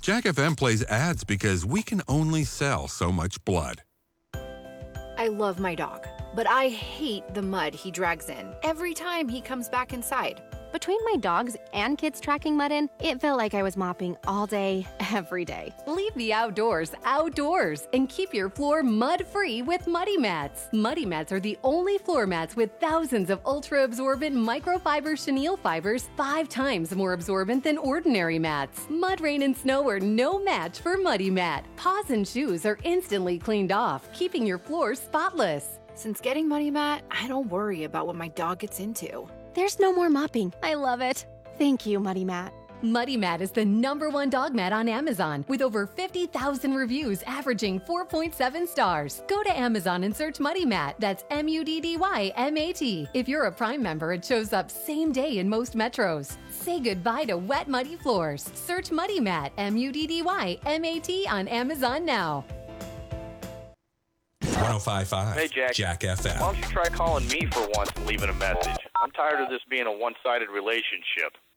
Jack FM plays ads because we can only sell so much blood. I love my dog, but I hate the mud he drags in every time he comes back inside. Between my dogs and kids tracking mud in, it felt like I was mopping all day, every day. Leave the outdoors outdoors and keep your floor mud-free with Muddy Mats. Muddy Mats are the only floor mats with thousands of ultra-absorbent microfiber chenille fibers, 5 times more absorbent than ordinary mats. Mud, rain, and snow are no match for Muddy Mat. Paws and shoes are instantly cleaned off, keeping your floor spotless. Since getting Muddy Mat, I don't worry about what my dog gets into. There's no more mopping. I love it. Thank you, Muddy Mat. Muddy Mat is the #1 dog mat on Amazon with over 50,000 reviews averaging 4.7 stars. Go to Amazon and search Muddy Mat. That's MUDDYMAT. If you're a Prime member, it shows up same day in most metros. Say goodbye to wet, muddy floors. Search Muddy Mat, MUDDYMAT on Amazon now. 105.5. Hey, Jack FM. Why don't you try calling me for once and leaving a message? I'm tired of this being a one-sided relationship.